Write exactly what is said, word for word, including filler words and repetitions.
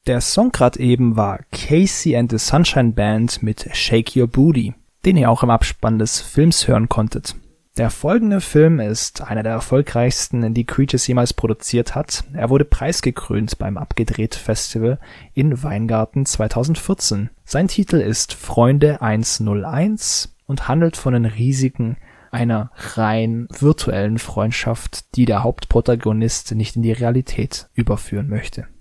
Der Song gerade eben war Casey and the Sunshine Band mit Shake Your Booty, den ihr auch im Abspann des Films hören konntet. Der folgende Film ist einer der erfolgreichsten, die Creatures jemals produziert hat. Er wurde preisgekrönt beim Abgedreht Festival in Weingarten zweitausendvierzehn. Sein Titel ist Freunde hunderteins und handelt von den Risiken einer rein virtuellen Freundschaft, die der Hauptprotagonist nicht in die Realität überführen möchte.